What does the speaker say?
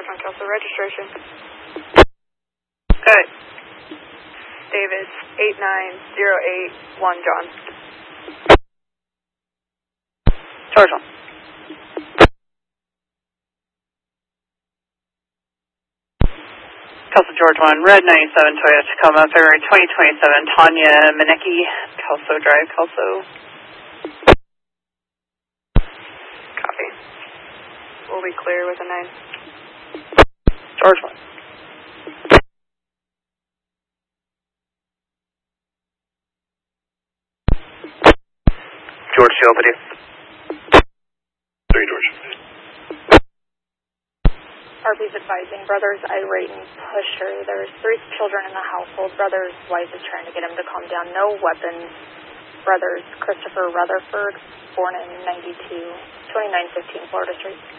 1, Kelso registration. Good. Davis, 89081, John. George 1. Kelso George 1, Red 97 Toyota Tacoma, February 2027, Tanya Manecki, Kelso Drive, Kelso. Copy. We'll be clear with a 9. George 1. George, Geopathy. 3, George. RP's advising brothers irate and pusher. There's 3 children in the household. Brother's wife is trying to get him to calm down. No weapons. Brothers Christopher Rutherford, born in 92, 2915 Florida Street.